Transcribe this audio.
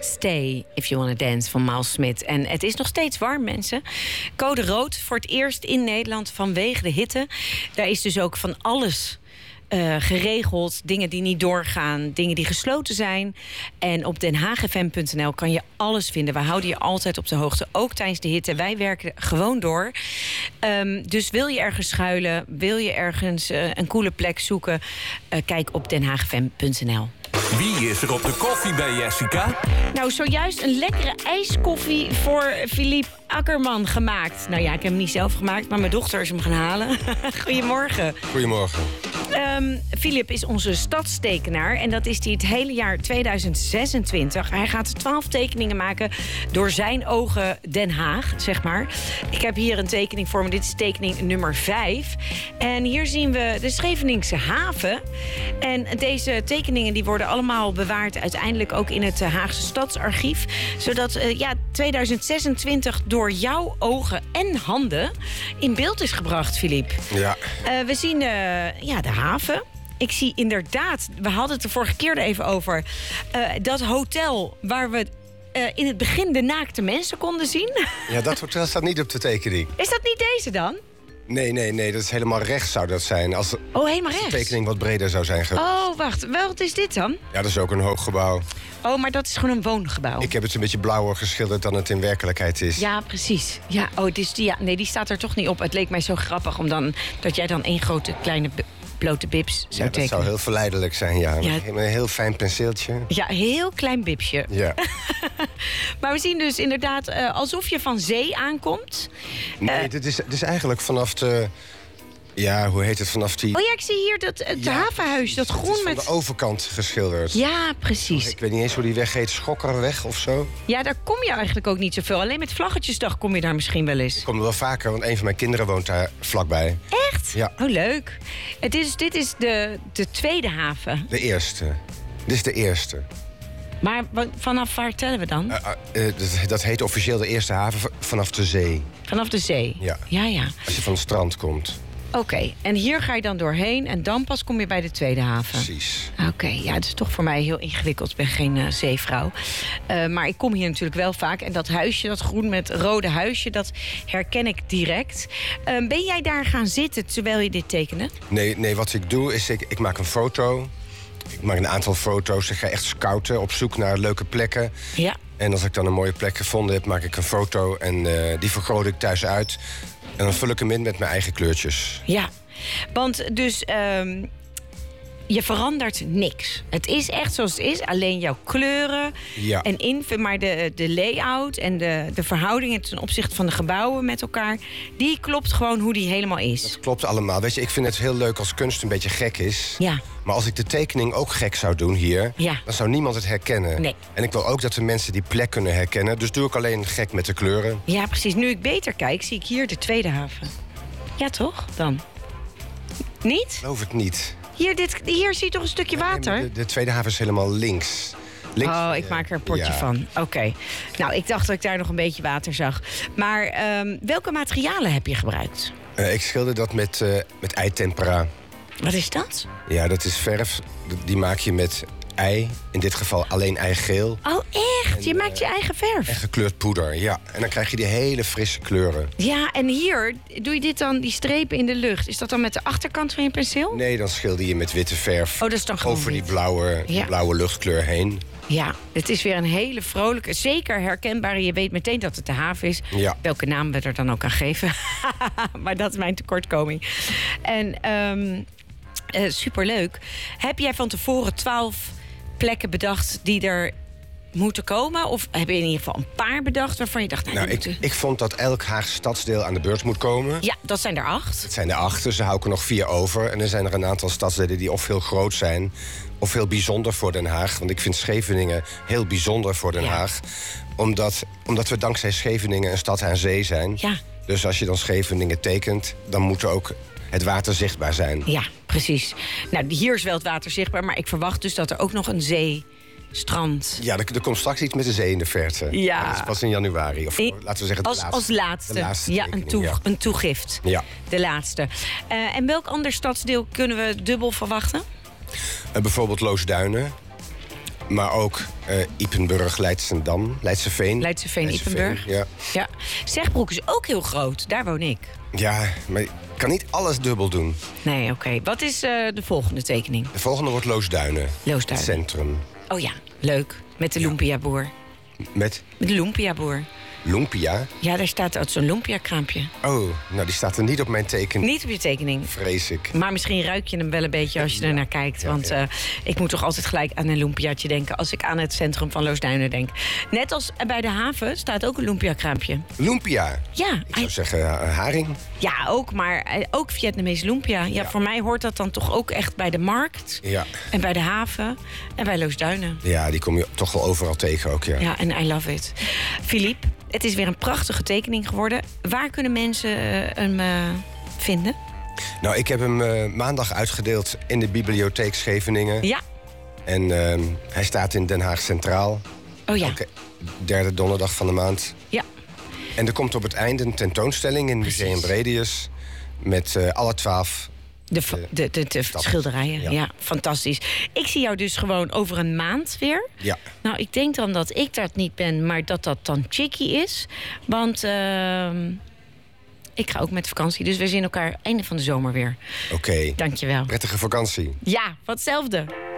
Stay If You Wanna Dance van Miles Smith. En het is nog steeds warm, mensen. Code rood voor het eerst in Nederland vanwege de hitte. Daar is dus ook van alles geregeld. Dingen die niet doorgaan, dingen die gesloten zijn. En op denhaagfm.nl kan je alles vinden. We houden je altijd op de hoogte, ook tijdens de hitte. Wij werken gewoon door. Dus wil je ergens schuilen, wil je ergens een coole plek zoeken, kijk op denhaagfm.nl. Wie is er op de koffie bij Jessica? Nou, zojuist een lekkere ijskoffie voor Philippe Akkerman gemaakt. Nou ja, ik heb hem niet zelf gemaakt, maar mijn dochter is hem gaan halen. Goedemorgen. Goedemorgen. Philip is onze stadstekenaar en dat is hij het hele jaar 2026. Hij gaat 12 tekeningen maken door zijn ogen Den Haag, zeg maar. Ik heb hier een tekening voor me. Dit is tekening nummer 5. En hier zien we de Scheveningse haven. En deze tekeningen die worden allemaal bewaard uiteindelijk ook in het Haagse Stadsarchief. Zodat 2026 door jouw ogen en handen in beeld is gebracht, Philippe. Ja. We zien de haven. Ik zie inderdaad, we hadden het de vorige keer er even over, dat hotel waar we in het begin de naakte mensen konden zien. Ja, dat hotel staat niet op de tekening. Is dat niet deze dan? Nee, dat is helemaal rechts zou dat zijn. Als helemaal rechts? de tekening wat breder zou zijn geweest. Oh, wacht. Wat is dit dan? Ja, dat is ook een hoog gebouw. Oh, maar dat is gewoon een woongebouw. Ik heb het een beetje blauwer geschilderd dan het in werkelijkheid is. Ja, precies. Ja, die staat er toch niet op. Het leek mij zo grappig dat jij dan één grote kleine blote bibs zou tekenen. Dat zou heel verleidelijk zijn, ja. Met een heel fijn penseeltje. Ja, heel klein bibsje. Ja. Maar we zien dus inderdaad alsof je van zee aankomt. Nee, dit is eigenlijk vanaf de... Ja, hoe heet het? Vanaf die... Oh ja, ik zie hier het havenhuis, dat groen van met... de overkant geschilderd. Ja, precies. Ik weet niet eens hoe die weg heet. Schokkerweg of zo? Ja, daar kom je eigenlijk ook niet zoveel. Alleen met Vlaggetjesdag kom je daar misschien wel eens. Ik kom er wel vaker, want een van mijn kinderen woont daar vlakbij. Echt? Ja. Oh, leuk. Dit is de tweede haven. De eerste. Dit is de eerste. Maar vanaf waar tellen we dan? Dat heet officieel de eerste haven vanaf de zee. Vanaf de zee? Ja. Ja. Als je van het strand komt. Oké, en hier ga je dan doorheen en dan pas kom je bij de tweede haven. Precies. Oké, ja, het is toch voor mij heel ingewikkeld. Ik ben geen zeevrouw. Maar ik kom hier natuurlijk wel vaak. En dat huisje, dat groen met rode huisje, dat herken ik direct. Ben jij daar gaan zitten terwijl je dit tekende? Nee, wat ik doe is, ik maak een foto. Ik maak een aantal foto's. Ik ga echt scouten op zoek naar leuke plekken. Ja. En als ik dan een mooie plek gevonden heb, maak ik een foto. En die vergroot ik thuis uit. En dan vul ik hem in met mijn eigen kleurtjes. Ja, want dus je verandert niks. Het is echt zoals het is, alleen jouw kleuren en maar de layout en de verhoudingen ten opzichte van de gebouwen met elkaar, die klopt gewoon hoe die helemaal is. Dat klopt allemaal. Weet je, ik vind het heel leuk als kunst een beetje gek is. Ja. Maar als ik de tekening ook gek zou doen hier, dan zou niemand het herkennen. Nee. En ik wil ook dat de mensen die plek kunnen herkennen. Dus doe ik alleen gek met de kleuren. Ja, precies. Nu ik beter kijk, zie ik hier de tweede haven. Ja, toch? Dan. Niet? Ik geloof het niet. Hier zie je toch een stukje water? Nee, de tweede haven is helemaal links. Ik maak er een potje van. Oké. Nou, ik dacht dat ik daar nog een beetje water zag. Maar welke materialen heb je gebruikt? Ik schilder dat met eitempera. Wat is dat? Ja, dat is verf. Die maak je met ei. In dit geval alleen eigeel. Oh, echt? Je maakt je eigen verf? En gekleurd poeder, ja. En dan krijg je die hele frisse kleuren. Ja, en hier doe je dit dan, die strepen in de lucht. Is dat dan met de achterkant van je penseel? Nee, dan schilder je met witte verf dat is dan gewoon over die wit. blauwe luchtkleur heen. Ja, het is weer een hele vrolijke, zeker herkenbare. Je weet meteen dat het de haven is. Ja. Welke naam we er dan ook aan geven. Maar dat is mijn tekortkoming. En superleuk. Heb jij van tevoren 12 plekken bedacht die er moeten komen? Of heb je in ieder geval een paar bedacht waarvan je dacht... Ik vond dat elk Haagse stadsdeel aan de beurt moet komen. Ja, dat zijn er 8. Het zijn er 8, dus daar hou ik er nog 4 over. En er zijn er een aantal stadsdelen die of heel groot zijn of heel bijzonder voor Den Haag. Want ik vind Scheveningen heel bijzonder voor Den Haag. Omdat we dankzij Scheveningen een stad aan zee zijn. Ja. Dus als je dan Scheveningen tekent, dan moet er ook het water zichtbaar zijn. Ja, precies. Nou, hier is wel het water zichtbaar, maar ik verwacht dus dat er ook nog een zeestrand... Ja, er komt straks iets met de zee in de verte. Ja. Dat is pas in januari. Of laten we zeggen als laatste. De laatste ja, tekening, een toegift. Ja. De laatste. En welk ander stadsdeel kunnen we dubbel verwachten? Bijvoorbeeld Loosduinen. Maar ook Ypenburg, Leidsendam, Leidseveen, Ypenburg. Ja. Ja. Zegbroek is ook heel groot. Daar woon ik. Ja, maar ik kan niet alles dubbel doen. Nee, oké. Wat is de volgende tekening? De volgende wordt Loosduinen. Loosduinen. Het centrum. Oh ja, leuk. Met de Lumpia-boer. Met De Lumpia-boer. Lumpia? Ja, daar staat uit zo'n Lumpia-kraampje. Oh, nou die staat er niet op mijn tekening. Niet op je tekening. Vrees ik. Maar misschien ruik je hem wel een beetje als je er naar kijkt. Want ik moet toch altijd gelijk aan een lumpiaatje denken als ik aan het centrum van Loosduinen denk. Net als bij de haven staat ook een lumpia-kraampje. Lumpia? Ja. Ik zou zeggen haring. Ja, ook, maar ook Vietnamese lumpia. Ja, voor mij hoort dat dan toch ook echt bij de markt. Ja. En bij de haven. En bij Loosduinen. Ja, die kom je toch wel overal tegen ook, ja. Ja, en I love it. Philippe, het is weer een prachtige tekening geworden. Waar kunnen mensen hem vinden? Nou, ik heb hem maandag uitgedeeld in de bibliotheek Scheveningen. Ja. En hij staat in Den Haag Centraal. Oh ja. Elke derde donderdag van de maand. Ja. En er komt op het einde een tentoonstelling in Museum Bredius met alle 12... De schilderijen, ja, fantastisch. Ik zie jou dus gewoon over een maand weer. Ja. Nou, ik denk dan dat ik dat niet ben, maar dat dat dan Chicky is. Want ik ga ook met vakantie, dus we zien elkaar einde van de zomer weer. Oké. Dankjewel. Prettige vakantie. Ja, wat hetzelfde.